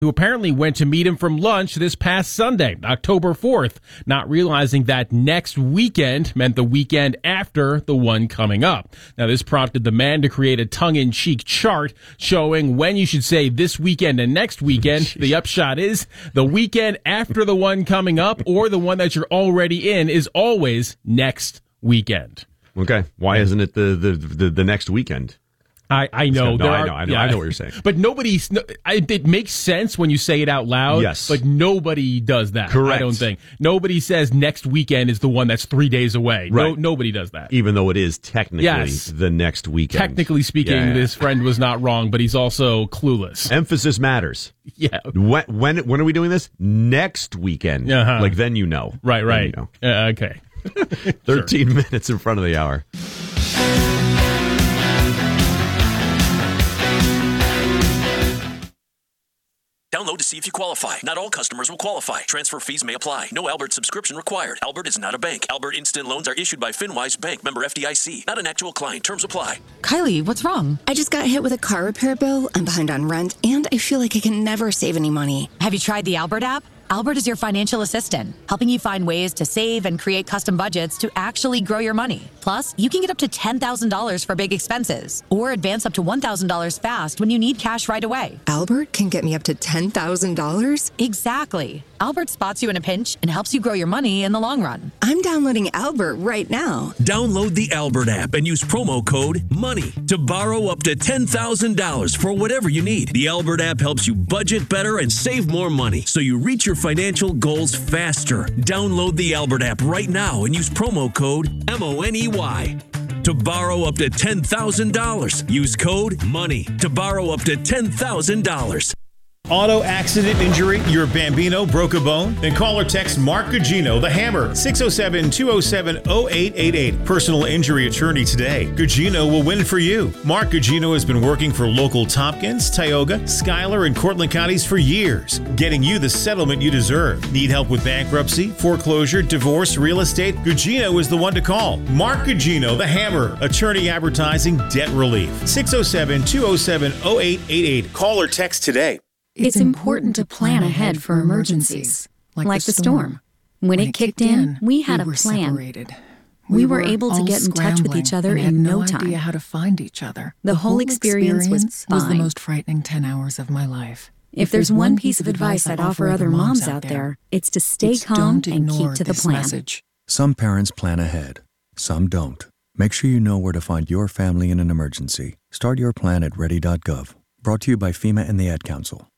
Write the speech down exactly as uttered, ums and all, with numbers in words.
who apparently went to meet him from lunch this past Sunday, October fourth, not realizing that next weekend meant the weekend after the one coming up. Now, this prompted the man to create a tongue-in-cheek chart showing when you should say this weekend and next weekend. The upshot is the weekend after the one coming up or the one that you're already in is always next weekend. Okay. Why isn't it the, the, the, the next weekend? I, I know. No, there I are, know. I know, yeah. I know what you're saying. But nobody's. No, I, it makes sense when you say it out loud. Yes. But nobody does that. Correct. I don't think. Nobody says next weekend is the one that's three days away. Right. No, nobody does that. Even though it is technically Yes. the next weekend. Technically speaking, Yeah, yeah. this friend was not wrong, but he's also clueless. Emphasis matters. Yeah. When, when, when are we doing this? Next weekend. Uh-huh. Like, then you know. Right, right. Then you know. Uh, okay. thirteen sure. minutes in front of the hour. Download to see if you qualify. Not all customers will qualify. Transfer fees may apply. No Albert subscription required. Albert is not a bank. Albert Instant Loans are issued by FinWise Bank, member F D I C. Not an actual client. Terms apply. Kylie, what's wrong? I just got hit with a car repair bill. I'm behind on rent, and I feel like I can never save any money. Have you tried the Albert app? Albert is your financial assistant, helping you find ways to save and create custom budgets to actually grow your money. Plus, you can get up to ten thousand dollars for big expenses or advance up to one thousand dollars fast when you need cash right away. Albert can get me up to ten thousand dollars? Exactly. Albert spots you in a pinch and helps you grow your money in the long run. I'm downloading Albert right now. Download the Albert app and use promo code MONEY to borrow up to ten thousand dollars for whatever you need. The Albert app helps you budget better and save more money so you reach your financial goals faster. Download the Albert app right now and use promo code M O N E Y to borrow up to ten thousand dollars. Use code MONEY to borrow up to ten thousand dollars. Auto accident injury, your Bambino broke a bone? Then call or text Mark Gugino, the Hammer, six oh seven, two oh seven, oh eight eight eight. Personal injury attorney today. Gugino will win for you. Mark Gugino has been working for local Tompkins, Tioga, Schuyler, and Cortland counties for years, getting you the settlement you deserve. Need help with bankruptcy, foreclosure, divorce, real estate? Gugino is the one to call. Mark Gugino, the Hammer, attorney advertising debt relief. six oh seven, two oh seven, oh eight eight eight. Call or text today. It's important to plan ahead for emergencies, like the storm. When it kicked in, we had a plan. We were able to get in touch with each other in no time. Idea how to find each other. The whole experience was fine. Was the most frightening ten hours of my life. If there's one piece of advice I'd offer other moms out there, it's to stay calm and keep to the plan. Some parents plan ahead, some don't. Make sure you know where to find your family in an emergency. Start your plan at ready dot gov. Brought to you by FEMA and the Ad Council.